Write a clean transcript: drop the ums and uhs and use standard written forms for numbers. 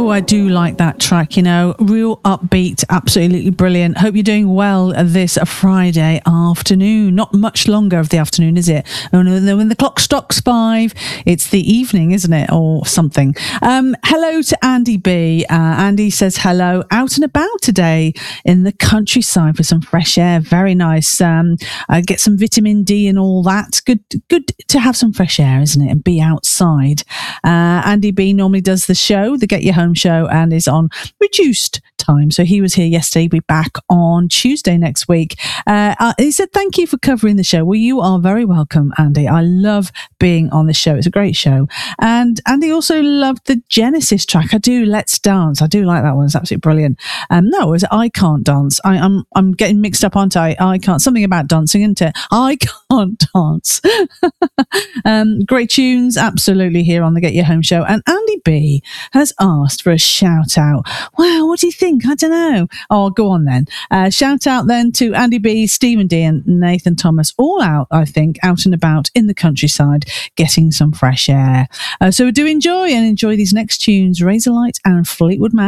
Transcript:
I do like that track, you know, real upbeat, absolutely brilliant. Hope you're doing well this Friday afternoon. Not much longer of the afternoon, is it? Oh no, when the clock strikes 5, it's the evening, isn't it? Or something. Hello to Andy B. Andy says hello, out and about today in the countryside for some fresh air. Very nice. Get some vitamin D and all that. Good to have some fresh air, isn't it? And be outside. Andy B normally does the show, the Get Your Home show, and is on reduced time. So he was here yesterday. He'll be back on Tuesday next week. He said, thank you for covering the show. Well, you are very welcome, Andy. I love being on the show. It's a great show. And Andy also loved the Genesis track. I do, Let's Dance. I do like that one. It's absolutely brilliant. No, it was I Can't Dance. I'm getting mixed up, aren't I? I can't. Something about dancing, isn't it? I Can't Dance. Great tunes, absolutely, here on the Get Your Home show. And Andy B has asked for a shout out. Wow, what do you think? I don't know. Oh, go on then. Shout out then to Andy B, Stephen D and Nathan Thomas, all out, I think, out and about in the countryside, getting some fresh air. So do enjoy these next tunes, Razorlight and Fleetwood Mac.